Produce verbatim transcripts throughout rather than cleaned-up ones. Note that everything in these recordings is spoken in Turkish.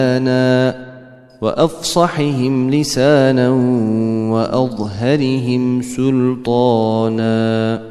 وأفصحهم لسانا وأظهرهم سلطانا.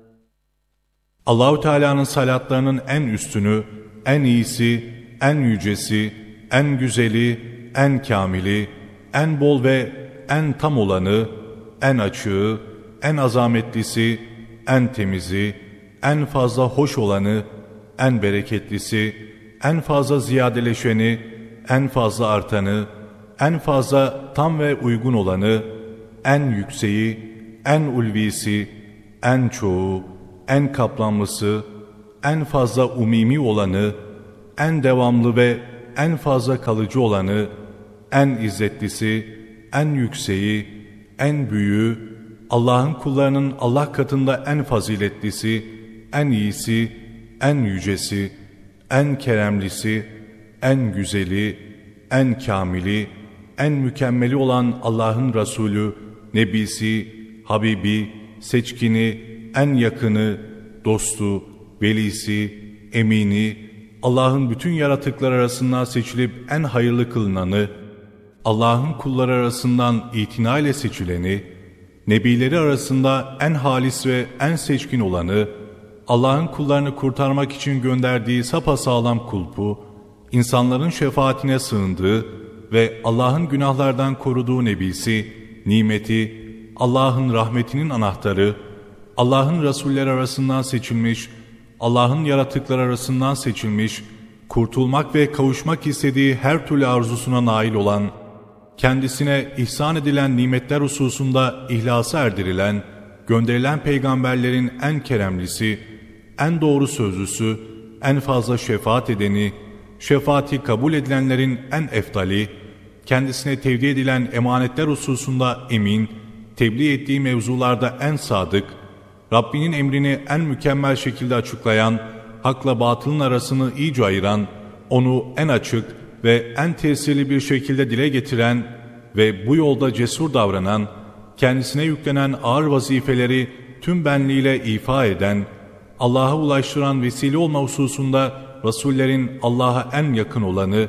Allah-u Teala'nın salatlarının en üstünü, en iyisi, en yücesi, en güzeli, en kamili, en bol ve en tam olanı, en açığı, en azametlisi, en temizi, en fazla hoş olanı, en bereketlisi, en fazla ziyadeleşeni, en fazla artanı, en fazla tam ve uygun olanı, en yükseği, en ulvisi, en çoğu, en kaplanlısı, en fazla umumi olanı, en devamlı ve en fazla kalıcı olanı, en izzetlisi, en yükseği, en büyüğü, Allah'ın kullarının Allah katında en faziletlisi, en iyisi, en yücesi, en keremlisi, en güzeli, en kamili, en mükemmeli olan Allah'ın Resulü, Nebisi, Habibi, seçkini, en yakını, dostu, velisi, emini, Allah'ın bütün yaratıklar arasından seçilip en hayırlı kılınanı, Allah'ın kulları arasından itina ile seçileni, Nebileri arasında en halis ve en seçkin olanı, Allah'ın kullarını kurtarmak için gönderdiği sapasağlam kulpu, insanların şefaatine sığındığı ve Allah'ın günahlardan koruduğu Nebisi, nimeti, Allah'ın rahmetinin anahtarı, Allah'ın Resulleri arasından seçilmiş, Allah'ın yaratıklar arasından seçilmiş, kurtulmak ve kavuşmak istediği her türlü arzusuna nail olan, kendisine ihsan edilen nimetler hususunda ihlasa erdirilen, gönderilen peygamberlerin en keremlisi, en doğru sözlüsü, en fazla şefaat edeni, şefaati kabul edilenlerin en eftali, kendisine tevdi edilen emanetler hususunda emin, tebliğ ettiği mevzularda en sadık, Rabbinin emrini en mükemmel şekilde açıklayan, hakla batılın arasını iyice ayıran, onu en açık ve en tesirli bir şekilde dile getiren ve bu yolda cesur davranan, kendisine yüklenen ağır vazifeleri tüm benliğiyle ifa eden, Allah'a ulaştıran vesile olma hususunda Resullerin Allah'a en yakın olanı,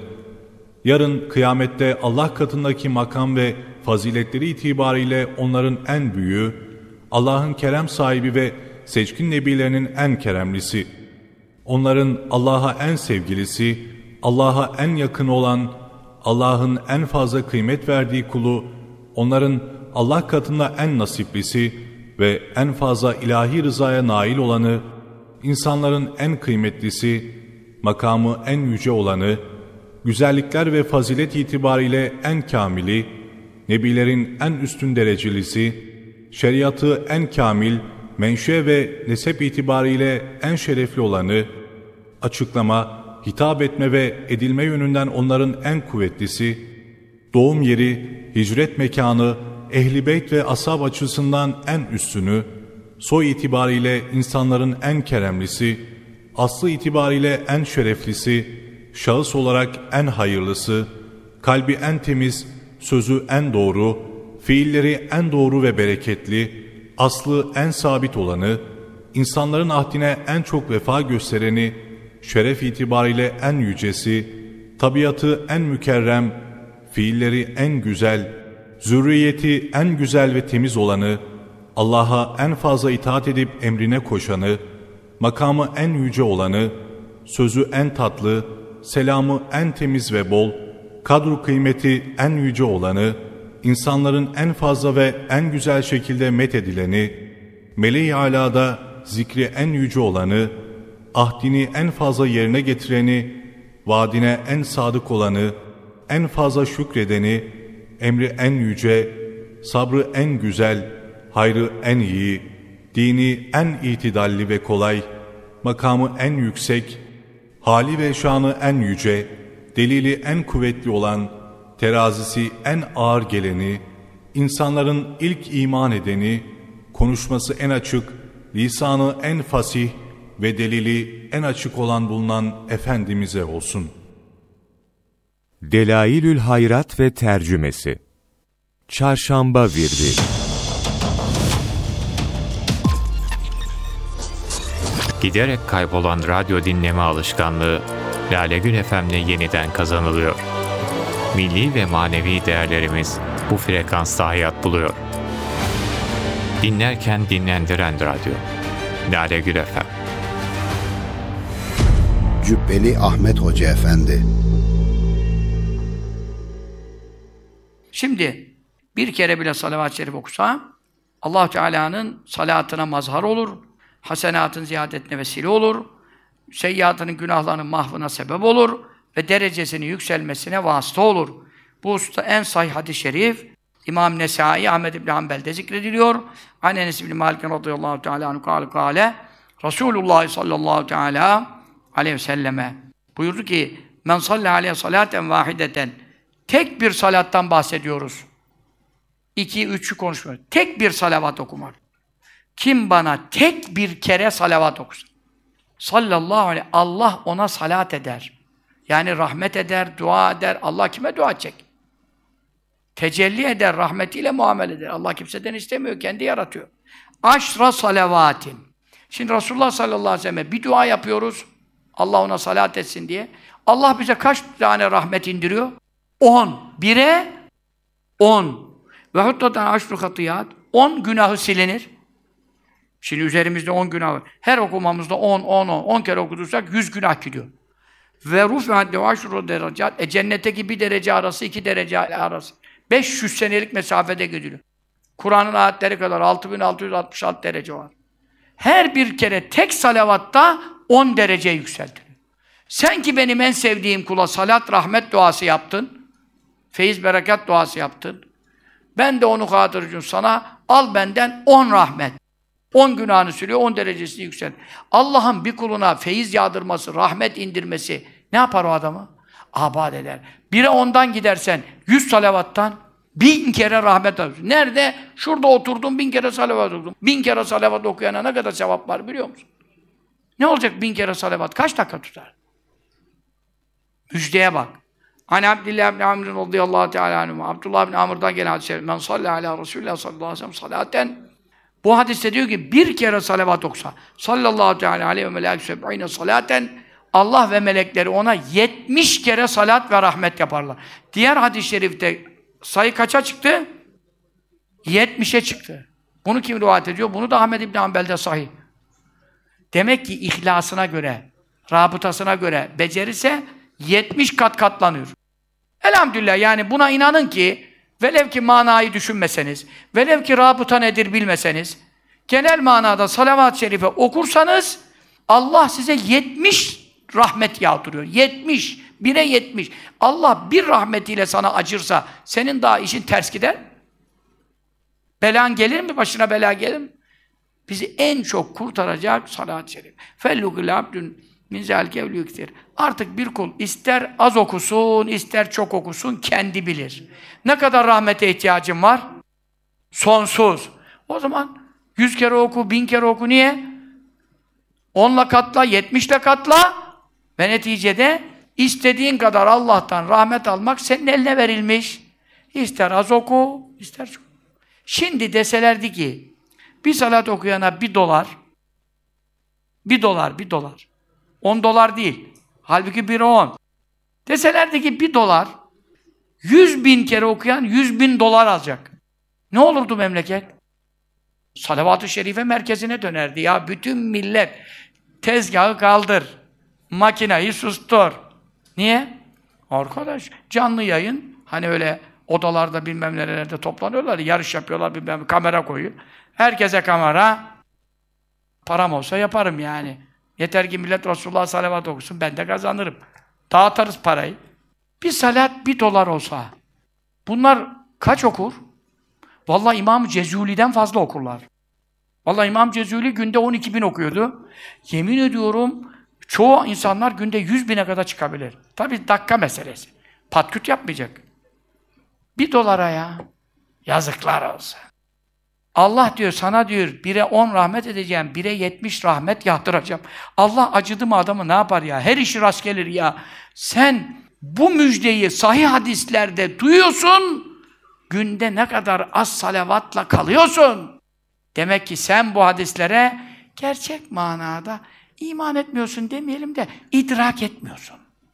yarın kıyamette Allah katındaki makam ve faziletleri itibariyle onların en büyüğü, Allah'ın kerem sahibi ve seçkin nebilerinin en keremlisi, onların Allah'a en sevgilisi, Allah'a en yakın olan, Allah'ın en fazla kıymet verdiği kulu, onların Allah katında en nasiplisi ve en fazla ilahi rızaya nail olanı, insanların en kıymetlisi, makamı en yüce olanı, güzellikler ve fazilet itibariyle en kamili, nebilerin en üstün derecelisi, şeriatı en kamil, menşe ve nesep itibariyle en şerefli olanı, açıklama, hitap etme ve edilme yönünden onların en kuvvetlisi, doğum yeri, hicret mekanı, ehl-i beyt ve ashab açısından en üstünü, soy itibariyle insanların en keremlisi, aslı itibariyle en şereflisi, şahıs olarak en hayırlısı, kalbi en temiz, sözü en doğru, fiilleri en doğru ve bereketli, aslı en sabit olanı, insanların ahdine en çok vefa göstereni, şeref itibariyle en yücesi, tabiatı en mükerrem, fiilleri en güzel, zürriyeti en güzel ve temiz olanı, Allah'a en fazla itaat edip emrine koşanı, makamı en yüce olanı, sözü en tatlı, selamı en temiz ve bol, kadru kıymeti en yüce olanı, insanların en fazla ve en güzel şekilde methedileni, meleği alada zikri en yüce olanı, ahdini en fazla yerine getireni, vaadine en sadık olanı, en fazla şükredeni, emri en yüce, sabrı en güzel, hayrı en iyi, dini en itidalli ve kolay, makamı en yüksek, hali ve şanı en yüce, delili en kuvvetli olan, terazisi en ağır geleni, insanların ilk iman edeni, konuşması en açık, lisanı en fasih ve delili en açık olan bulunan Efendimiz'e olsun. Delailül Hayrat ve tercümesi. Çarşamba virdi. Giderek kaybolan radyo dinleme alışkanlığı Lale Gül F M'le yeniden kazanılıyor. milli ve manevi değerlerimiz bu frekansta hayat buluyor. Dinlerken dinlendiren radyo. Lale Gül Efem. Cübbeli Ahmet Hoca Efendi. Şimdi bir kere bile salavat-ı şerif okusa Allah Teala'nın salatına mazhar olur, hasenatın ziyadetine vesile olur, seyyiatının, günahlarının mahvına sebep olur ve derecesinin yükselmesine vasıta olur. Bu hususta en sahih hadis-i şerif İmam Nesai Ahmed İbn Hanbel'de zikrediliyor. An Enes İbn Malik radıyallahu teala anhu kâle kâle Resulullah sallallahu teala aleyhi ve selleme buyurdu ki men salli aleyhi salaten vahideten, tek bir salattan bahsediyoruz. İki, üçü konuşmuyoruz. Tek bir salavat okumak. Kim bana tek bir kere salavat okusun? Sallallahu aleyhi, Allah ona salat eder. Yani rahmet eder, dua eder. Allah kime dua edecek? Tecelli eder, rahmetiyle muamele eder. Allah kimseden istemiyor, kendi yaratıyor. Aşra salavatin. Şimdi Resulullah sallallahu aleyhi ve sellem'e bir dua yapıyoruz. Allah ona salat etsin diye. Allah bize kaç tane rahmet indiriyor? On. Bire on. Ve huttaten aşru hatiyat. On günahı silinir. Şimdi üzerimizde on günah var. Her okumamızda on, on, on. On kere okudursak yüz günah gidiyor. Ve rufi'at ve aşru derecat. E cennetteki bir derece arası, iki derece arası. beş yüz senelik mesafede gidiyor. Kur'an'ın ayetleri kadar altı bin altı yüz altmış altı derece var. Her bir kere tek salavatta on derece yükseltiliyor. Sen ki benim en sevdiğim kula salat, rahmet duası yaptın. Feyiz, berekat duası yaptın. Ben de onu hatırlıyorum sana. Al benden on rahmet. on günahını sürüyor, on derecesini yükselt. Allah'ın bir kuluna feyiz yağdırması, rahmet indirmesi ne yapar o adamı? Abad eder. Bire ondan gidersen, yüz salavattan bin kere rahmet alıyorsun. Nerede? Şurada oturdum, bin kere salavat okudum. Bin kere salavat okuyana ne kadar sevap var biliyor musun? Ne olacak bin kere salavat? Kaç dakika tutar? Müjdeye bak. Hani Abdullah bin Amr radıyallahu teala anhu, Abdullah bin Amr'dan gelen hadis-i şerif. Men salli ala Resulullah sallallahu aleyhi ve sellem salaten. Bu hadiste diyor ki bir kere salavat okusa sallallahu teala aleyhi ve melekû seb'ine salaten, Allah ve melekleri ona yetmiş kere salat ve rahmet yaparlar. Diğer hadis-i şerifte sayı kaça çıktı? yetmişe çıktı. Bunu kim rivayet ediyor? Bunu da Ahmed İbn Hanbel'de sahih. Demek ki ihlasına göre, rabıtasına göre becerirse yetmiş kat katlanıyor. Elhamdülillah, yani buna inanın ki velev ki manayı düşünmeseniz, velev ki rabıta nedir bilmeseniz, genel manada salavat-ı şerife okursanız Allah size yetmiş rahmet yağdırıyor. yetmiş, bire yetmiş. Allah bir rahmetiyle sana acırsa senin daha işin ters gider. Belan gelir mi? Başına bela gelir mi? Bizi en çok kurtaracak salat-ı şerif. Fellugil abdün min zâlike evliyüktir. Artık bir kul ister az okusun, ister çok okusun, kendi bilir. Ne kadar rahmete ihtiyacın var? Sonsuz. O zaman yüz kere oku, bin kere oku. Niye? Onla katla, yetmişle katla ve neticede istediğin kadar Allah'tan rahmet almak senin eline verilmiş. İster az oku, ister çok. Şimdi deselerdi ki bir salat okuyana bir dolar, bir dolar, bir dolar. On dolar değil. Halbuki biri on. Deselerdi ki bir dolar, yüz bin kere okuyan yüz bin dolar alacak. Ne olurdu memleket? Salavat-ı şerife merkezine dönerdi ya. Bütün millet tezgahı kaldır, makinayı sustur. Niye? Arkadaş, canlı yayın, hani öyle odalarda bilmem nerelerde toplanıyorlar, yarış yapıyorlar, bilmem kamera koyuyor. Herkese kamera, param olsa yaparım yani. Yeter ki millet Resulullah'a salavat okusun, ben de kazanırım. Dağıtarız parayı. Bir salat bir dolar olsa, bunlar kaç okur? Vallahi İmam-ı Cezûli'den fazla okurlar. Vallahi İmam Cezûli günde on iki bin okuyordu. Yemin ediyorum, çoğu insanlar günde yüz bine kadar çıkabilir. Tabii dakika meselesi. Patküt yapmayacak. Bir dolara ya. Yazıklar olsun. Allah diyor, sana diyor, bire on rahmet edeceğim, bire yetmiş rahmet yağdıracağım. Allah acıdı mı adamı ne yapar ya? Her işi rast gelir ya. Sen bu müjdeyi sahih hadislerde duyuyorsun, günde ne kadar az salavatla kalıyorsun. Demek ki sen bu hadislere gerçek manada iman etmiyorsun demeyelim de idrak etmiyorsun.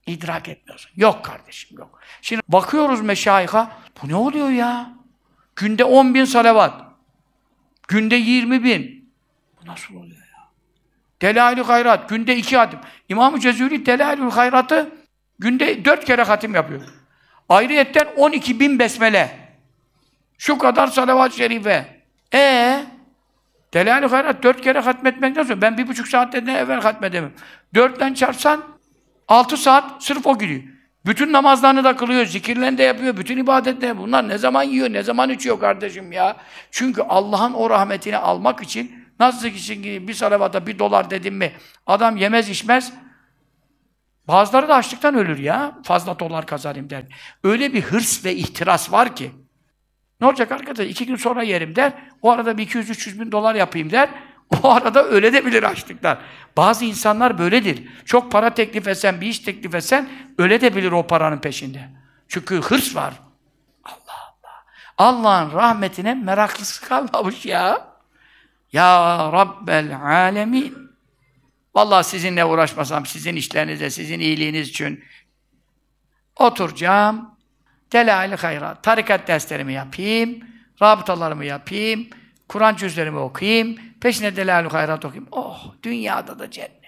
İdrak etmiyorsun. Yok kardeşim, yok. Şimdi bakıyoruz meşayika, bu ne oluyor ya? Günde on bin salavat. Günde yirmi bin. Bu nasıl oluyor ya? Delail-i Hayrat, günde iki hatim. İmam-ı Cezuri Delail-i Hayrat'ı günde dört kere hatim yapıyor. Ayrıyetten on iki bin besmele. Şu kadar salavat-ı şerife. Ee, Delail-i Hayrat dört kere hatmetmekten sonra ben bir buçuk saatten evvel hatmedemem. Dörtten çarpsan altı saat sırf o gidiyor. Bütün namazlarını da kılıyor, zikirlerini de yapıyor, bütün ibadetlerini yapıyor. Bunlar ne zaman yiyor, ne zaman içiyor kardeşim ya? Çünkü Allah'ın o rahmetini almak için, nasıl ki bir salavata bir dolar dedim mi, adam yemez içmez, bazıları da açlıktan ölür ya, fazla dolar kazanayım der. Öyle bir hırs ve ihtiras var ki, ne olacak arkadaş, iki gün sonra yerim der, o arada bir iki yüz üç yüz bin dolar yapayım der, o arada öyle de bilir açlıktan. Bazı insanlar böyledir. Çok para teklif etsen, bir iş teklif etsen, öyle de bilir o paranın peşinde. Çünkü hırs var. Allah Allah. Allah'ın rahmetine meraklısı kalmamış ya. Ya Rabbel Alemin. Vallahi sizinle uğraşmasam, sizin işlerinize, sizin iyiliğiniz için oturacağım, Delail-i Hayrat, tarikat derslerimi yapayım, rabıtalarımı yapayım, Kur'an cüzlerimi okuyayım, peşine Delail-i Hayrat okuyayım. Oh, dünyada da cennet.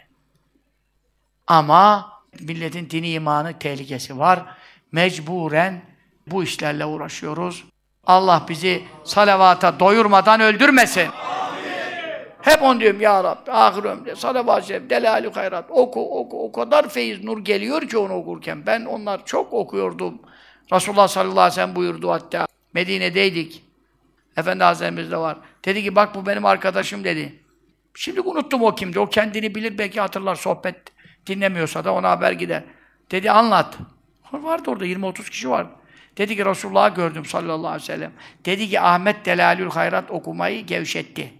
Ama milletin dini imanı tehlikesi var. Mecburen bu işlerle uğraşıyoruz. Allah bizi salavata doyurmadan öldürmesin. Hep onu diyorum ya Rabbi, ahir ömrümde, salavat-ı şerif, Delail-i Hayrat, oku, oku, o kadar feyiz, nur geliyor ki onu okurken. Ben onlar çok okuyordum. Resulullah sallallahu aleyhi ve sellem buyurdu hatta. Medine'deydik. Efendi Hazretlerimiz de var. Dedi ki bak bu benim arkadaşım dedi. Şimdi unuttum o kimdi. O kendini bilir, belki hatırlar. Sohbet dinlemiyorsa da ona haber gider. Dedi anlat. Vardı orada yirmi otuz kişi vardı. Dedi ki Resulullah'ı gördüm sallallahu aleyhi ve sellem. Dedi ki Ahmet Delailül Hayrat okumayı gevşetti.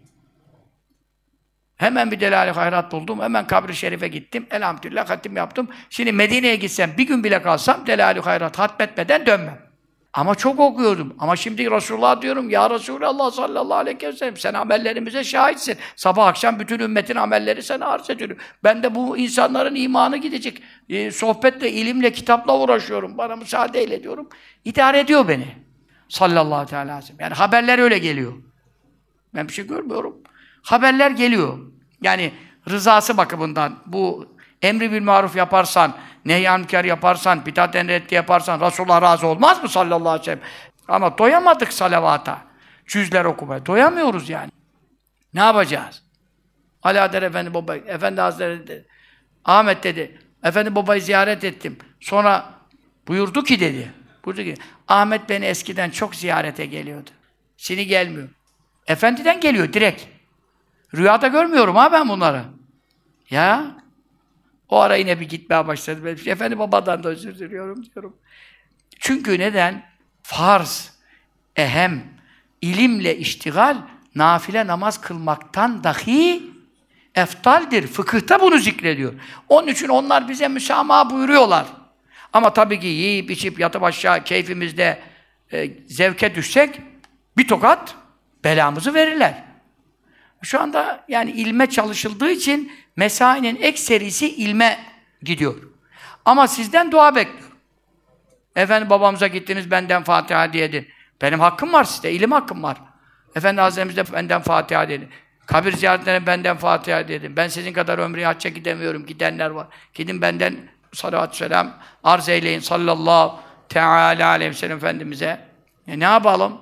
Hemen bir Delail-i Hayrat buldum. Hemen kabri şerife gittim. Elhamdülillah hatim yaptım. Şimdi Medine'ye gitsem, bir gün bile kalsam Delail-i Hayrat hatmetmeden dönmem. Ama çok okuyordum. Ama şimdi Resulullah diyorum, ya Resulallah sallallahu aleyhi ve sellem, sen amellerimize şahitsin. Sabah akşam bütün ümmetin amelleri sana arz ediyorum. Ben de bu insanların imanı gidecek. E, sohbetle, ilimle, kitapla uğraşıyorum. Bana müsaade eyle diyorum. İdare ediyor beni. Sallallahu aleyhi ve sellem. Yani haberler öyle geliyor. Ben bir şey görmüyorum. Haberler geliyor. Yani rızası bakımından bu emri bil maruf yaparsan, nehy-i münker yaparsan, bid'at-ı reddi yaparsan Resulullah razı olmaz mı sallallahu aleyhi ve sellem? Ama doyamadık salavata. Cüzler okumaya. Doyamıyoruz yani. Ne yapacağız? Alaeddin Efendi Baba, Efendi Hazretleri dedi. Ahmet dedi. Efendi Baba'yı ziyaret ettim. Sonra buyurdu ki dedi. Buyurdu ki Ahmet beni eskiden çok ziyarete geliyordu. Şimdi gelmiyor. Efendiden geliyor direkt. Rüyada görmüyorum ha ben bunları. Ya. O ara yine bir gitmeye başladı. Ben, Efendi Baba'dan da özür diliyorum diyorum. Çünkü neden? Farz, ehem, ilimle iştigal, nafile namaz kılmaktan dahi eftaldir. Fıkıhta bunu zikrediyor. Onun için onlar bize müsamaha buyuruyorlar. Ama tabii ki yiyip içip yatıp aşağı keyfimizde e, zevke düşsek bir tokat belamızı verirler. Şu anda yani ilme çalışıldığı için mesainin ekserisi ilme gidiyor. Ama sizden dua bekliyor. Efendim babamıza gittiniz, benden Fatiha diye edin. Benim hakkım var sizde, ilim hakkım var. Efendi Hazretlerimiz de benden Fatiha dedi. Kabir ziyaretlerine benden Fatiha dedim. Ben sizin kadar ömrü hacca gidemiyorum, gidenler var. Gidin benden salatü selam arz eyleyin sallallahu teala aleyhi ve sellem Efendimiz'e. E ne yapalım?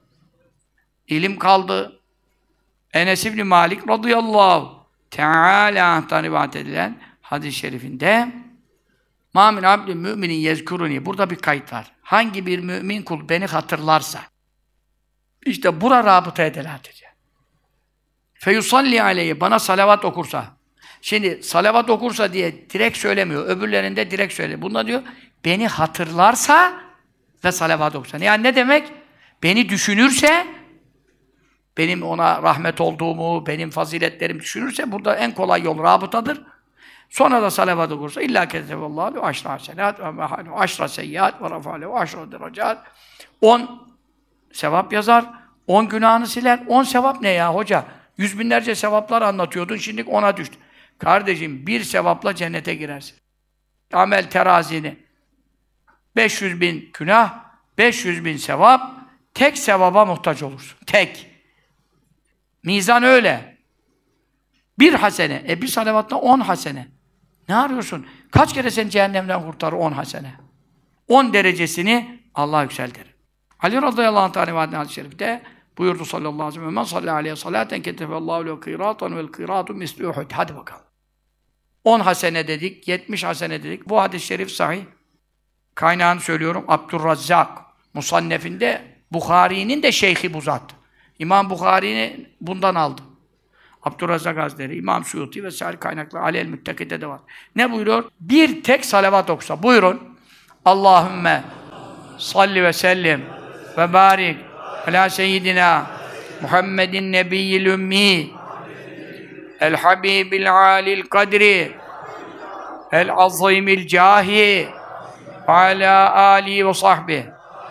İlim kaldı. Enes İbni Malik radıyallahu teala anh'tan rivayet edilen hadis-i şerifinde mâ min abdin müminin yezkuruni. Burada bir kayıt var. Hangi bir mümin kul beni hatırlarsa, işte bura rabıtaya delalet ediyor. Feyusalli aleyhi, bana salavat okursa. Şimdi salavat okursa diye direkt söylemiyor. Öbürlerinde direkt söylüyor. Bunda diyor, beni hatırlarsa ve salavat okursa. Yani ne demek? Beni düşünürse, benim ona rahmet olduğumu, benim faziletlerimi düşünürse, burada en kolay yol rabıtadır. Sonra da salavat okursa illa kezevallahu bi aşra selat ve mehalu aşra seyyiat ve rafale ve aşra derecat. on sevap yazar, on günahını siler. on sevap ne ya hoca? Yüz binlerce sevaplar anlatıyordun, şimdi ona düştü. Kardeşim bir sevapla cennete girersin. amel terazini. beş yüz bin günah, beş yüz bin sevap, tek sevaba muhtaç olursun. Tek. Mizan öyle. Bir hasene. E bir salavatla on hasene. Ne arıyorsun? Kaç kere seni cehennemden kurtarır on hasene? On derecesini Allah yükseltir. Ali radıyallahu anh tane vadine hadis-i şerifte buyurdu sallallahu aleyhi ve sellem: "Men salli aleyhi salaten ketebellahu lehu kıratan vel kıratu misli Uhud." Hadi bakalım. on hasene dedik, yetmiş hasene dedik. Bu hadis-i şerif sahih. Kaynağını söylüyorum. Abdurrazzak Musannef'inde Bukhari'nin de şeyhi bu zat. İmam Bukhari'ni bundan aldı. Abdurrazzak Hazretleri, İmam Suyuti vesaire kaynaklar Alel Müttakide de var. Ne buyuruyor? Bir tek salavat okusa. Buyurun. Allahümme salli ve sellim ve barik ala seyyidina Muhammedin nebiyyil ümmi el habibil alil kadri el azimil cahi ve ala ali ve sahbihi.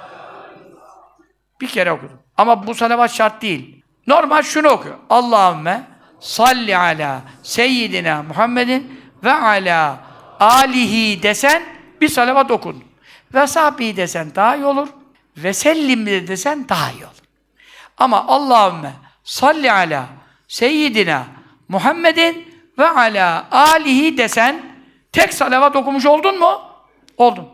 Bir kere okudum. Ama bu salavat şart değil. Normal şunu okuyor. Allahümme salli ala seyyidina Muhammedin ve ala alihi desen bir salavat okun. Ve sahbihi desen daha iyi olur. Ve sellim desen daha iyi olur. Ama Allahümme salli ala seyyidina Muhammedin ve ala alihi desen tek salavat okumuş oldun mu? Oldun.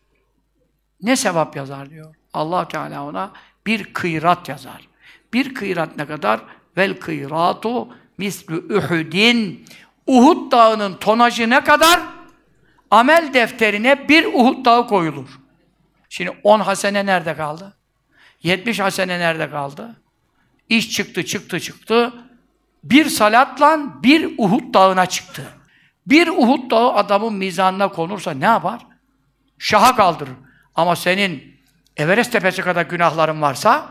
Ne sevap yazar diyor. Allah Teala ona bir kıyrat yazar. Bir kıyrat ne kadar? Vel kıyratu mislu Uhudin. Uhud dağının tonajı ne kadar? Amel defterine bir Uhud dağı koyulur. Şimdi on hasene nerede kaldı? yetmiş hasene nerede kaldı? İş çıktı, çıktı, çıktı. Bir salatla bir Uhud dağına çıktı. Bir Uhud dağı adamın mizanına konursa ne yapar? Şaha kaldırır. Ama senin Everest tepesi kadar günahların varsa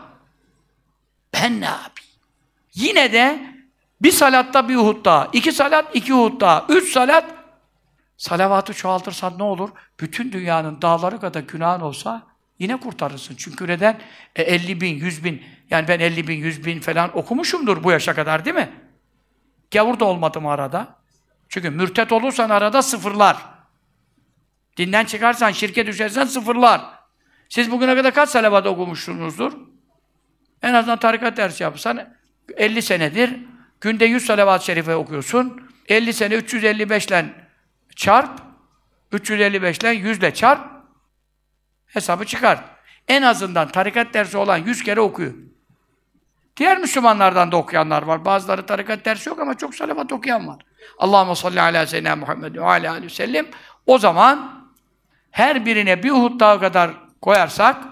ben ne yapayım? Yine de bir salatta bir Uhud dağı, iki salat iki Uhud dağı, üç salat salavatı çoğaltırsan ne olur? Bütün dünyanın dağları kadar günahın olsa yine kurtarırsın. Çünkü neden? E, elli bin, yüz bin, yani ben elli bin, yüz bin falan okumuşumdur bu yaşa kadar değil mi? Gavur da olmadım arada. Çünkü mürtet olursan arada sıfırlar. Dinden çıkarsan, şirke düşersen sıfırlar. Siz bugüne kadar kaç salavat okumuşsunuzdur? En azından tarikat dersi yapsan elli senedir günde yüz salavat-ı şerife okuyorsun. elli sene üç yüz elli beş ile çarp, üç yüz elli beş ile yüz ile çarp, hesabı çıkar. En azından tarikat dersi olan yüz kere okuyor. Diğer Müslümanlardan da okuyanlar var. Bazıları tarikat dersi yok ama çok salavat okuyan var. Allahumme salli ala seyyidina Muhammed ve ala aleyhi ve sellem. O zaman her birine bir Uhud dağı kadar koyarsak,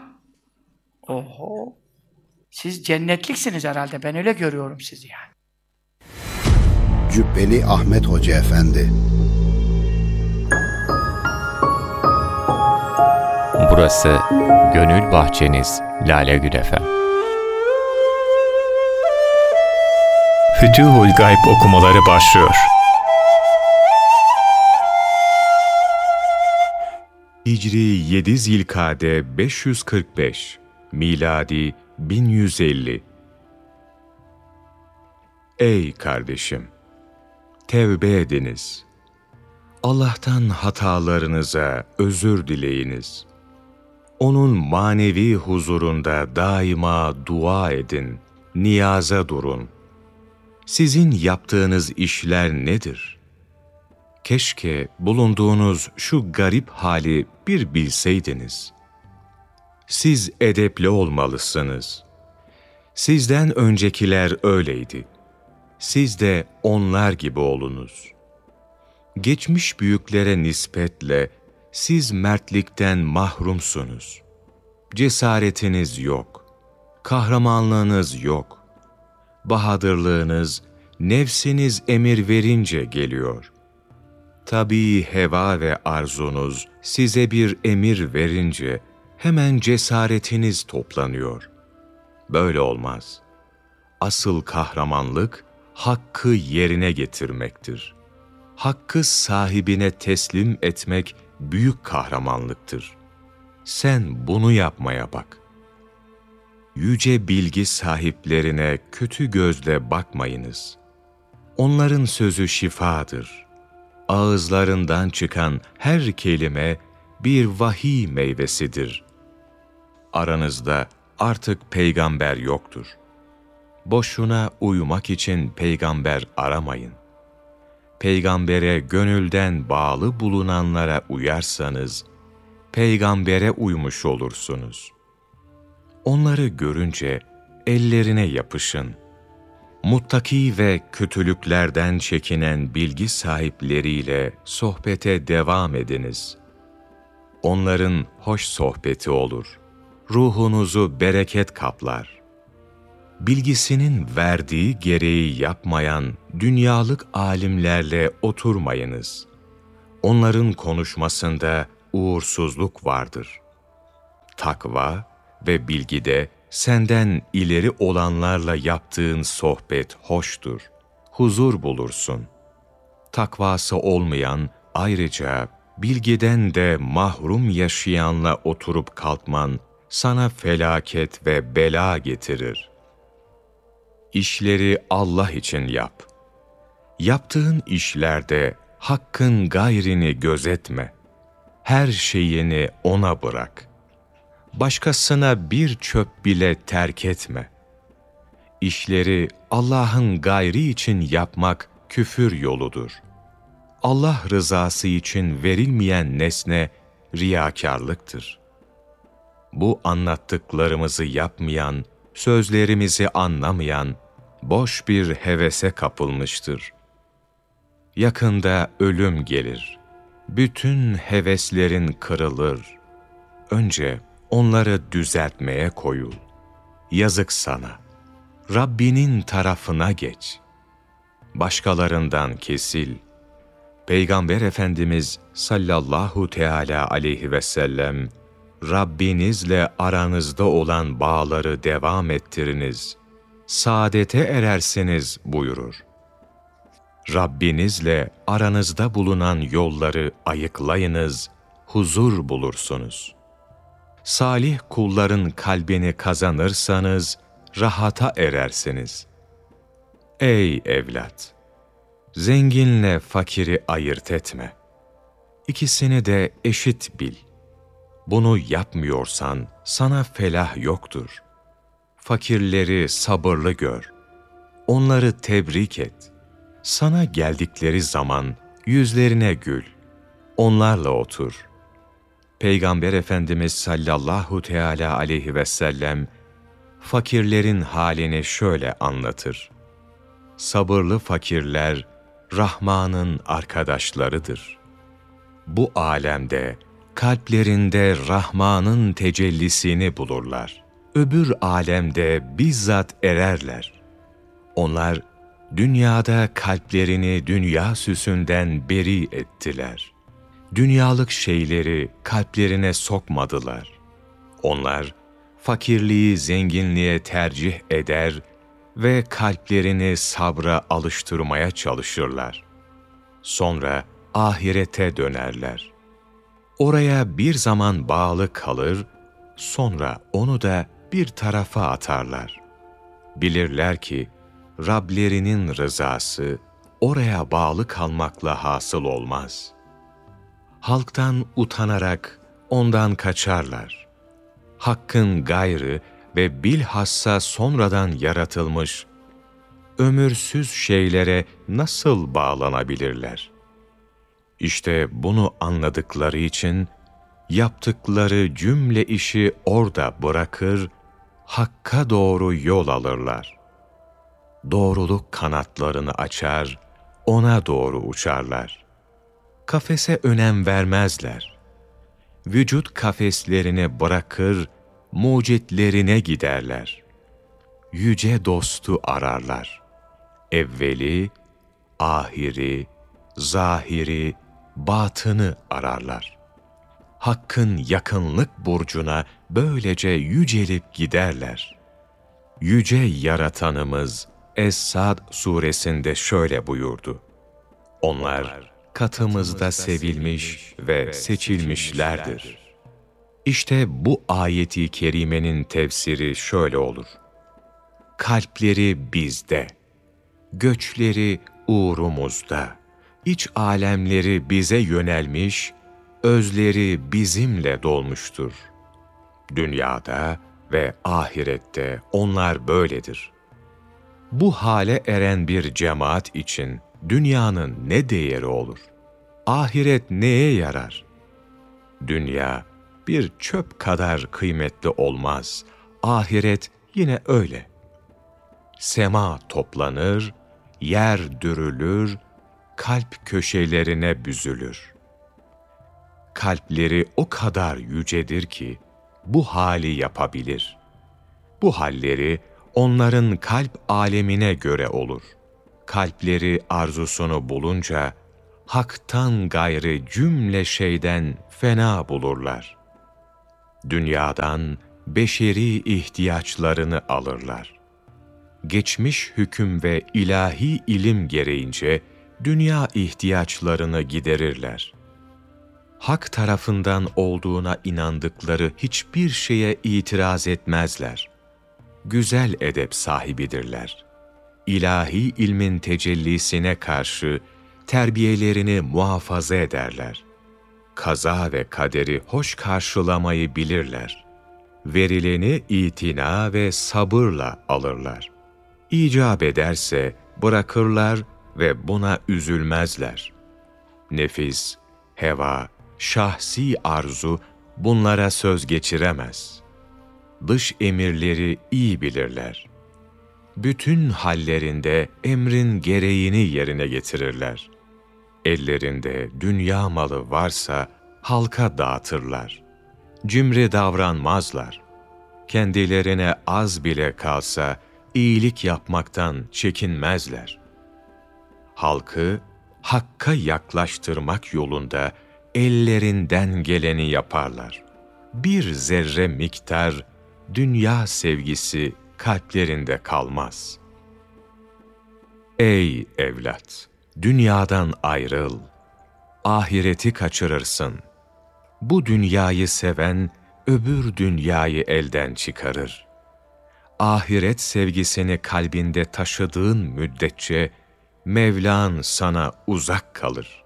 oho, siz cennetliksiniz herhalde. Ben öyle görüyorum sizi yani. Cübbeli Ahmet Hoca Efendi. Burası Gönül Bahçeniz Lale Gül Efem. Fütuhul Gayb okumaları başlıyor. Hicri yedi Zilkade beş yüz kırk beş, miladi bin yüz elli. Ey kardeşim! Tevbe ediniz. Allah'tan hatalarınıza özür dileyiniz. Onun manevi huzurunda daima dua edin, niyaza durun. Sizin yaptığınız işler nedir? Keşke bulunduğunuz şu garip hali bir bilseydiniz. Siz edepli olmalısınız. Sizden öncekiler öyleydi. Siz de onlar gibi olunuz. Geçmiş büyüklere nispetle siz mertlikten mahrumsunuz. Cesaretiniz yok. Kahramanlığınız yok. Bahadırlığınız, nefsiniz emir verince geliyor. Tabii heva ve arzunuz size bir emir verince hemen cesaretiniz toplanıyor. Böyle olmaz. Asıl kahramanlık, hakkı yerine getirmektir. Hakkı sahibine teslim etmek büyük kahramanlıktır. Sen bunu yapmaya bak. Yüce bilgi sahiplerine kötü gözle bakmayınız. Onların sözü şifadır. ağızlarından çıkan her kelime bir vahiy meyvesidir. Aranızda artık peygamber yoktur. Boşuna uyumak için peygamber aramayın. Peygambere gönülden bağlı bulunanlara uyarsanız, peygambere uymuş olursunuz. Onları görünce ellerine yapışın. Muttaki ve kötülüklerden çekinen bilgi sahipleriyle sohbete devam ediniz. Onların hoş sohbeti olur. Ruhunuzu bereket kaplar. Bilgisinin verdiği gereği yapmayan dünyalık alimlerle oturmayınız. Onların konuşmasında uğursuzluk vardır. Takva ve bilgide senden ileri olanlarla yaptığın sohbet hoştur. Huzur bulursun. Takvası olmayan, ayrıca bilgiden de mahrum yaşayanla oturup kalkman sana felaket ve bela getirir. İşleri Allah için yap. Yaptığın işlerde hakkın gayrini gözetme. Her şeyini ona bırak. Başkasına bir çöp bile terk etme. İşleri Allah'ın gayri için yapmak küfür yoludur. Allah rızası için verilmeyen nesne riyakarlıktır. Bu anlattıklarımızı yapmayan, sözlerimizi anlamayan, boş bir hevese kapılmıştır. Yakında ölüm gelir. Bütün heveslerin kırılır. Önce onları düzeltmeye koyul. Yazık sana. Rabbinin tarafına geç. Başkalarından kesil. Peygamber Efendimiz sallallahu teala aleyhi ve sellem, Rabbinizle aranızda olan bağları devam ettiriniz, saadete erersiniz buyurur. Rabbinizle aranızda bulunan yolları ayıklayınız, huzur bulursunuz. Salih kulların kalbini kazanırsanız, rahata erersiniz. Ey evlat! Zenginle fakiri ayırt etme. İkisini de eşit bil. Bunu yapmıyorsan sana felah yoktur. Fakirleri sabırlı gör. Onları tebrik et. Sana geldikleri zaman yüzlerine gül. Onlarla otur. Peygamber Efendimiz sallallahu teala aleyhi ve sellem fakirlerin halini şöyle anlatır. Sabırlı fakirler Rahman'ın arkadaşlarıdır. Bu alemde kalplerinde Rahman'ın tecellisini bulurlar. Öbür alemde bizzat ererler. Onlar dünyada kalplerini dünya süsünden beri ettiler. Dünyalık şeyleri kalplerine sokmadılar. Onlar fakirliği zenginliğe tercih eder ve kalplerini sabra alıştırmaya çalışırlar. Sonra ahirete dönerler. Oraya bir zaman bağlı kalır, sonra onu da bir tarafa atarlar. Bilirler ki Rablerinin rızası oraya bağlı kalmakla hasıl olmaz. Halktan utanarak ondan kaçarlar. Hakkın gayrı ve bilhassa sonradan yaratılmış, ömürsüz şeylere nasıl bağlanabilirler? İşte bunu anladıkları için, yaptıkları cümle işi orada bırakır, Hakk'a doğru yol alırlar. Doğruluk kanatlarını açar, ona doğru uçarlar. Kafese önem vermezler. Vücut kafeslerini bırakır, mucitlerine giderler. Yüce dostu ararlar. Evveli, ahiri, zahiri, batını ararlar. Hakkın yakınlık burcuna böylece yücelip giderler. Yüce Yaratanımız Es-Sad suresinde şöyle buyurdu. Onlar katımızda sevilmiş ve seçilmişlerdir. İşte bu ayeti kerimenin tefsiri şöyle olur. Kalpleri bizde, göçleri uğrumuzda, İç alemleri bize yönelmiş, özleri bizimle dolmuştur. Dünyada ve ahirette onlar böyledir. Bu hale eren bir cemaat için dünyanın ne değeri olur? Ahiret neye yarar? Dünya bir çöp kadar kıymetli olmaz. Ahiret yine öyle. Sema toplanır, yer dürülür, kalp köşelerine büzülür. Kalpleri o kadar yücedir ki bu hali yapabilir. Bu halleri onların kalp alemine göre olur. Kalpleri arzusunu bulunca haktan gayrı cümle şeyden fena bulurlar. Dünyadan beşeri ihtiyaçlarını alırlar. Geçmiş hüküm ve ilahi ilim gereğince dünya ihtiyaçlarını giderirler. Hak tarafından olduğuna inandıkları hiçbir şeye itiraz etmezler. Güzel edep sahibidirler. İlahi ilmin tecellisine karşı terbiyelerini muhafaza ederler. Kaza ve kaderi hoş karşılamayı bilirler. Verileni itina ve sabırla alırlar. İcap ederse bırakırlar ve buna üzülmezler. Nefis, heva, şahsi arzu bunlara söz geçiremez. Dış emirleri iyi bilirler. Bütün hallerinde emrin gereğini yerine getirirler. Ellerinde dünya malı varsa halka dağıtırlar. Cimri davranmazlar. Kendilerine az bile kalsa iyilik yapmaktan çekinmezler. Halkı hakka yaklaştırmak yolunda ellerinden geleni yaparlar. Bir zerre miktar dünya sevgisi kalplerinde kalmaz. Ey evlat! Dünyadan ayrıl, ahireti kaçırırsın. Bu dünyayı seven, öbür dünyayı elden çıkarır. Ahiret sevgisini kalbinde taşıdığın müddetçe, Mevlan sana uzak kalır.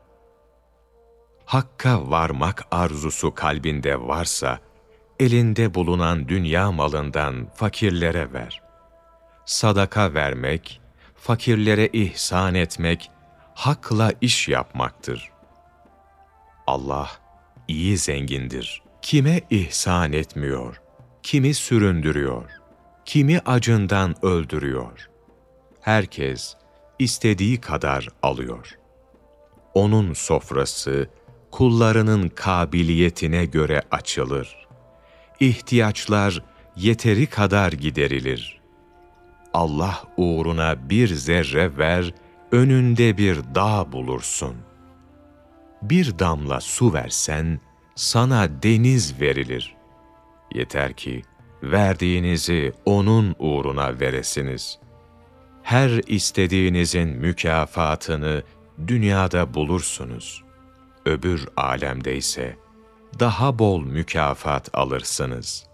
Hakka varmak arzusu kalbinde varsa, elinde bulunan dünya malından fakirlere ver. Sadaka vermek, fakirlere ihsan etmek, hakla iş yapmaktır. Allah iyi zengindir. Kime ihsan etmiyor, kimi süründürüyor, kimi acından öldürüyor. Herkes istediği kadar alıyor. Onun sofrası kullarının kabiliyetine göre açılır. İhtiyaçlar yeteri kadar giderilir. Allah uğruna bir zerre ver, önünde bir dağ bulursun. Bir damla su versen, sana deniz verilir. Yeter ki, verdiğinizi onun uğruna veresiniz. Her istediğinizin mükafatını dünyada bulursunuz. Öbür alemde ise daha bol mükafat alırsınız.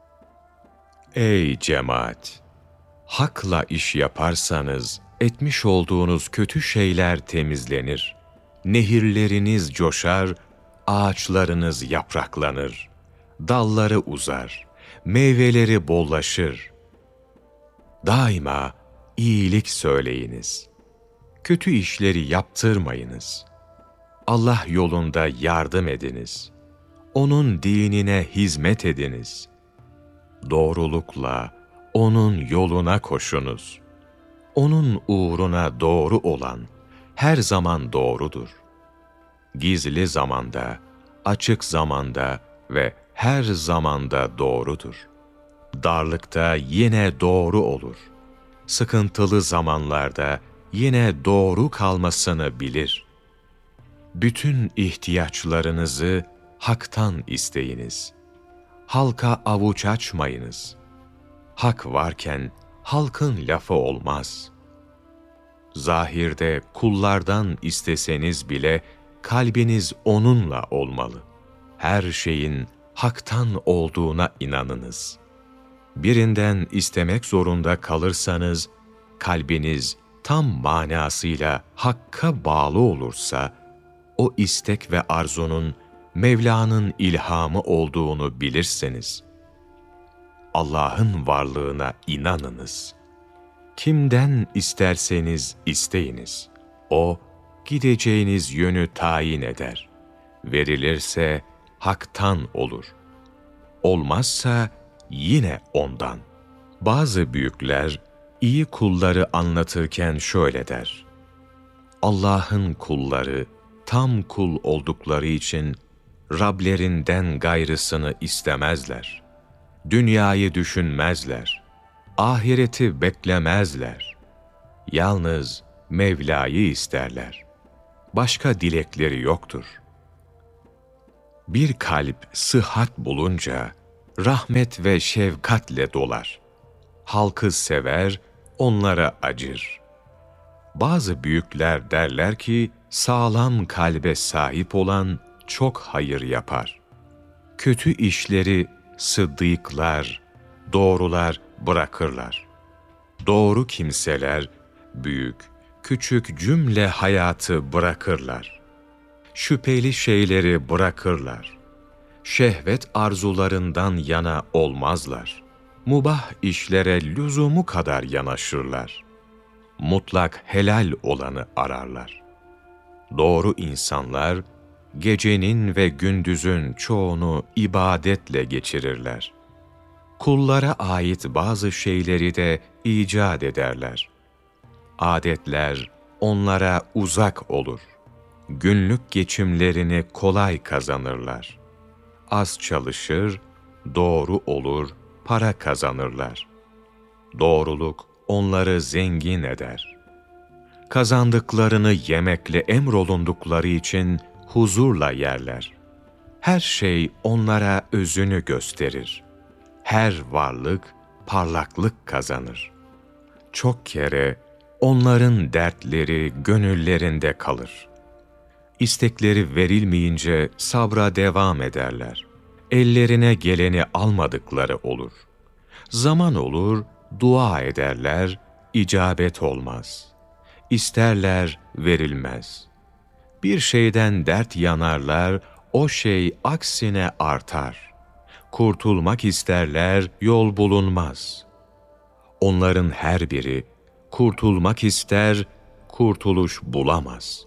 Ey cemaat! Hakla iş yaparsanız, etmiş olduğunuz kötü şeyler temizlenir. Nehirleriniz coşar, ağaçlarınız yapraklanır. Dalları uzar, meyveleri bollaşır. Daima iyilik söyleyiniz. Kötü işleri yaptırmayınız. Allah yolunda yardım ediniz. Onun dinine hizmet ediniz. Doğrulukla onun yoluna koşunuz. Onun uğruna doğru olan her zaman doğrudur. Gizli zamanda, açık zamanda ve her zamanda doğrudur. Darlıkta yine doğru olur. Sıkıntılı zamanlarda yine doğru kalmasını bilir. Bütün ihtiyaçlarınızı haktan isteyiniz. Halka avuç açmayınız. Hak varken halkın lafı olmaz. Zahirde kullardan isteseniz bile kalbiniz onunla olmalı. Her şeyin haktan olduğuna inanınız. Birinden istemek zorunda kalırsanız kalbiniz tam manasıyla Hakk'a bağlı olursa, o istek ve arzunun Mevla'nın ilhamı olduğunu bilirseniz, Allah'ın varlığına inanınız. Kimden isterseniz isteyiniz. O, gideceğiniz yönü tayin eder. Verilirse haktan olur. Olmazsa yine ondan. Bazı büyükler, iyi kulları anlatırken şöyle der: Allah'ın kulları, tam kul oldukları için, Rablerinden gayrısını istemezler. Dünyayı düşünmezler. Ahireti beklemezler. Yalnız Mevla'yı isterler. Başka dilekleri yoktur. Bir kalp sıhhat bulunca, rahmet ve şefkatle dolar. Halkı sever, onlara acır. Bazı büyükler derler ki, sağlam kalbe sahip olan çok hayır yapar. Kötü işleri sıddıklar, doğrular bırakırlar. Doğru kimseler, büyük, küçük cümle hayatı bırakırlar. Şüpheli şeyleri bırakırlar. Şehvet arzularından yana olmazlar. Mubah işlere lüzumu kadar yanaşırlar. Mutlak helal olanı ararlar. Doğru insanlar, gecenin ve gündüzün çoğunu ibadetle geçirirler. Kullara ait bazı şeyleri de icat ederler. Adetler onlara uzak olur. Günlük geçimlerini kolay kazanırlar. Az çalışır, doğru olur, para kazanırlar. Doğruluk onları zengin eder. Kazandıklarını yemekle emrolundukları için huzurla yerler. Her şey onlara özünü gösterir. Her varlık parlaklık kazanır. Çok kere onların dertleri gönüllerinde kalır. İstekleri verilmeyince sabra devam ederler. Ellerine geleni almadıkları olur. Zaman olur, dua ederler, icabet olmaz. İsterler, verilmez. Bir şeyden dert yanarlar, o şey aksine artar. Kurtulmak isterler, yol bulunmaz. Onların her biri kurtulmak ister, kurtuluş bulamaz.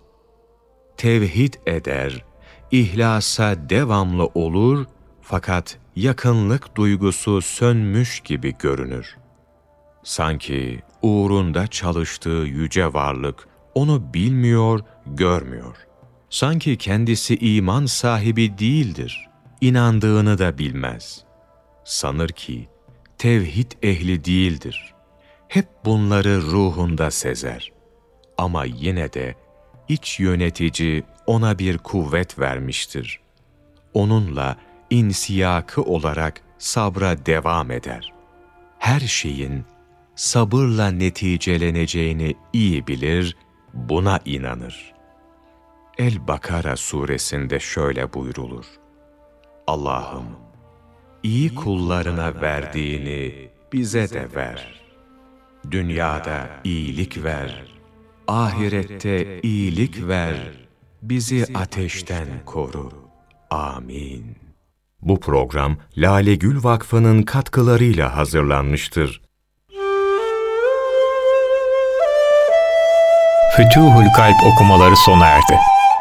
Tevhid eder, ihlasa devamlı olur, fakat yakınlık duygusu sönmüş gibi görünür. Sanki uğrunda çalıştığı yüce varlık onu bilmiyor, görmüyor. Sanki kendisi iman sahibi değildir, inandığını da bilmez. Sanır ki tevhid ehli değildir. Hep bunları ruhunda sezer. Ama yine de iç yönetici ona bir kuvvet vermiştir. Onunla insiyakı olarak sabra devam eder. Her şeyin sabırla neticeleneceğini iyi bilir, buna inanır. El-Bakara suresinde şöyle buyrulur: Allah'ım, iyi kullarına verdiğini bize de ver. Dünyada iyilik ver, ahirette iyilik ver, bizi ateşten koru. Amin. Bu program Lale Gül Vakfı'nın katkılarıyla hazırlanmıştır. Fütuhul Kalp okumaları sona erdi.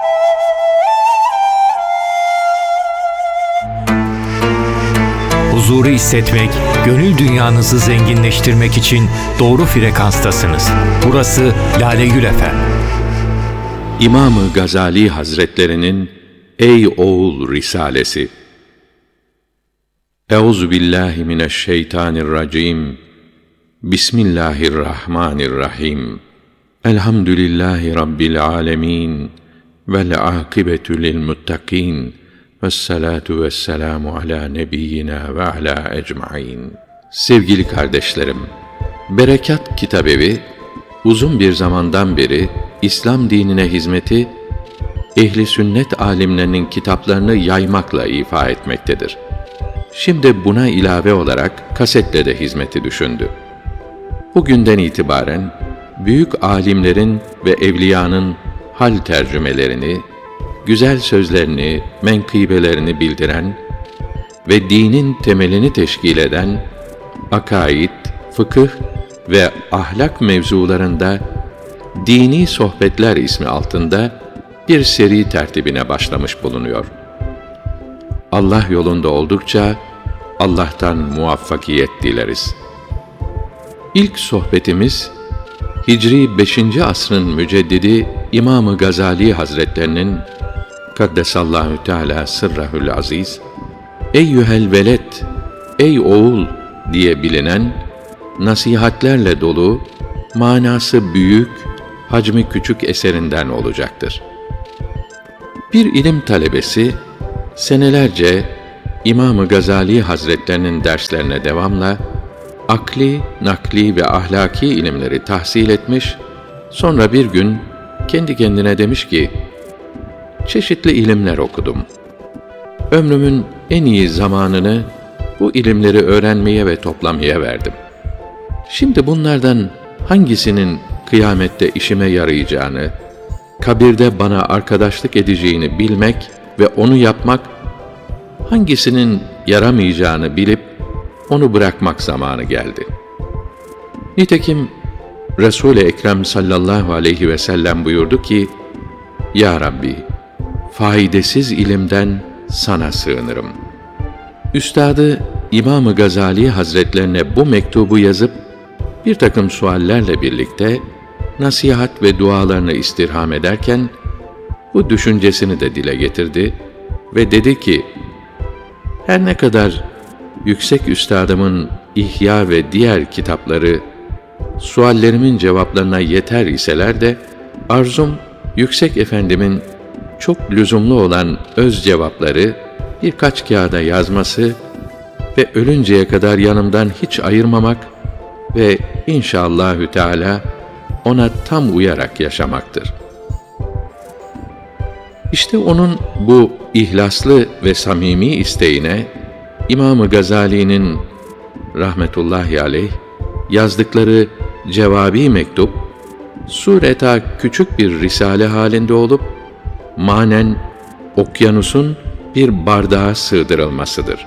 Huzuru hissetmek, gönül dünyanızı zenginleştirmek için doğru frekanstasınız. Burası Lale Gül Efem. İmam-ı Gazali Hazretlerinin Ey Oğul Risalesi. Euzubillahimineşşeytanirracim. Bismillahirrahmanirrahim. Elhamdülillahi Rabbil alemin. Vel akibetü lil muttakin. Vessalatu vesselamu ala nebiyyina ve ala ecmain. Sevgili kardeşlerim, Berekat Kitabevi uzun bir zamandan beri İslam dinine hizmeti, ehli sünnet alimlerinin kitaplarını yaymakla ifa etmektedir. Şimdi buna ilave olarak kasetle de hizmeti düşündü. Bugünden itibaren büyük alimlerin ve evliyanın hal tercümelerini, güzel sözlerini, menkıbelerini bildiren ve dinin temelini teşkil eden akaid, fıkıh ve ahlak mevzularında Dini Sohbetler ismi altında bir seri tertibine başlamış bulunuyor. Allah yolunda oldukça Allah'tan muvaffakiyet dileriz. İlk sohbetimiz Hicri beşinci asrın müceddidi İmam-ı Gazali Hazretlerinin Kaddesallahu Teala sırrahül aziz, "Eyyühel veled, ey oğul" diye bilinen nasihatlerle dolu, manası büyük, hacmi küçük eserinden olacaktır. Bir ilim talebesi senelerce İmam-ı Gazali Hazretlerinin derslerine devamla akli, nakli ve ahlaki ilimleri tahsil etmiş, sonra bir gün kendi kendine demiş ki, çeşitli ilimler okudum. Ömrümün en iyi zamanını bu ilimleri öğrenmeye ve toplamaya verdim. Şimdi bunlardan hangisinin kıyamette işime yarayacağını, kabirde bana arkadaşlık edeceğini bilmek ve onu yapmak, hangisinin yaramayacağını bilip onu bırakmak zamanı geldi. Nitekim Resul-i Ekrem sallallahu aleyhi ve sellem buyurdu ki, "Ya Rabbi, faydasız ilimden sana sığınırım." Üstadı İmam-ı Gazali Hazretlerine bu mektubu yazıp bir takım suallerle birlikte nasihat ve dualarını istirham ederken bu düşüncesini de dile getirdi ve dedi ki, her ne kadar yüksek üstadımın İhya ve diğer kitapları suallerimin cevaplarına yeter iseler de arzum yüksek efendimin çok lüzumlu olan öz cevapları birkaç kağıda yazması ve ölünceye kadar yanımdan hiç ayırmamak ve inşallahü teâlâ ona tam uyarak yaşamaktır. İşte onun bu ihlaslı ve samimi isteğine İmam-ı Gazali'nin rahmetullahi aleyh yazdıkları cevabi mektup sureta küçük bir risale halinde olup manen okyanusun bir bardağa sığdırılmasıdır.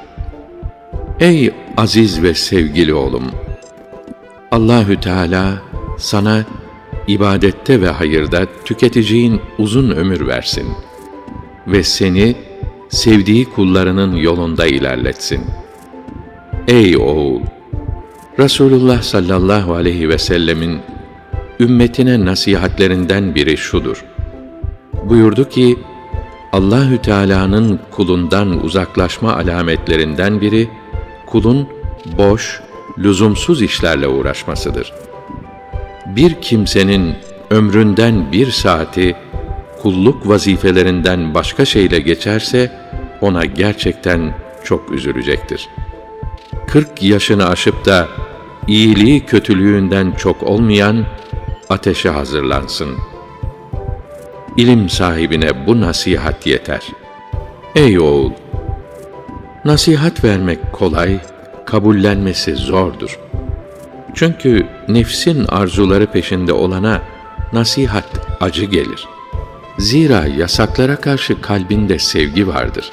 Ey aziz ve sevgili oğlum! Allahü Teala sana ibadette ve hayırda tüketeceğin uzun ömür versin ve seni sevdiği kullarının yolunda ilerletsin. Ey oğul! Resulullah sallallahu aleyhi ve sellemin ümmetine nasihatlerinden biri şudur. Buyurdu ki, Allahü Teala'nın kulundan uzaklaşma alametlerinden biri, kulun boş, lüzumsuz işlerle uğraşmasıdır. Bir kimsenin ömründen bir saati kulluk vazifelerinden başka şeyle geçerse, ona gerçekten çok üzülecektir. Kırk yaşını aşıp da iyiliği kötülüğünden çok olmayan ateşe hazırlansın. İlim sahibine bu nasihat yeter. Ey oğul! Nasihat vermek kolay, kabullenmesi zordur. Çünkü nefsin arzuları peşinde olana nasihat acı gelir. Zira yasaklara karşı kalbinde sevgi vardır.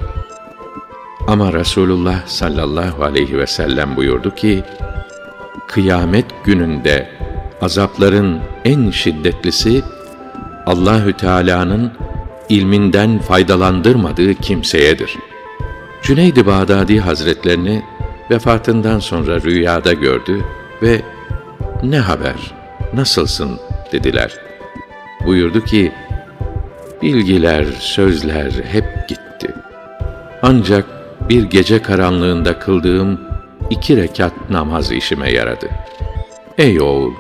Ama Resulullah sallallahu aleyhi ve sellem buyurdu ki, kıyamet gününde azapların en şiddetlisi Allahü Teala'nın ilminden faydalandırmadığı kimseyedir. Cüneyd-i Bağdadi Hazretlerini vefatından sonra rüyada gördü ve "Ne haber, nasılsın?" dediler. Buyurdu ki, bilgiler, sözler hep gitti. Ancak bir gece karanlığında kıldığım iki rekat namaz işime yaradı. Ey oğul!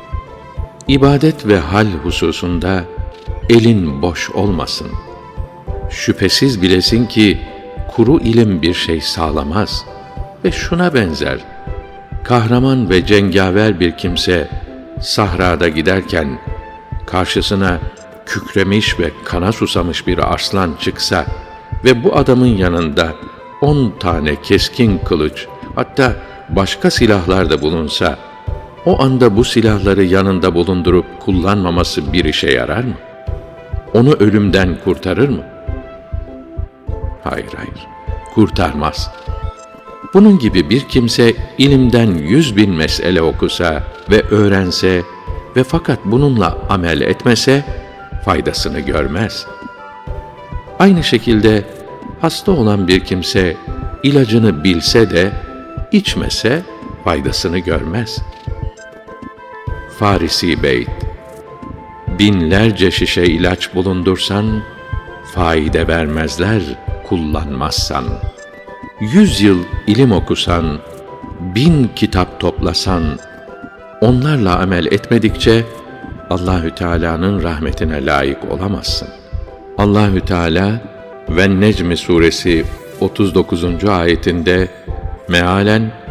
İbadet ve hal hususunda elin boş olmasın. Şüphesiz bilesin ki kuru ilim bir şey sağlamaz ve şuna benzer. Kahraman ve cengaver bir kimse sahrada giderken karşısına kükremiş ve kana susamış bir arslan çıksa ve bu adamın yanında on tane keskin kılıç, hatta başka silahlar da bulunsa, o anda bu silahları yanında bulundurup kullanmaması bir işe yarar mı? Onu ölümden kurtarır mı? Hayır, hayır, kurtarmaz. Bunun gibi bir kimse ilimden yüz bin mesele okusa ve öğrense ve fakat bununla amel etmese, faydasını görmez. Aynı şekilde hasta olan bir kimse ilacını bilse de içmese faydasını görmez. Farisi beyt: binlerce şişe ilaç bulundursan faide vermezler kullanmazsan. Yüz yıl ilim okusan, bin kitap toplasan, onlarla amel etmedikçe Allahü Teala'nın rahmetine layık olamazsın. Allahü Teala ve Necm suresi otuz dokuzuncu ayetinde mealen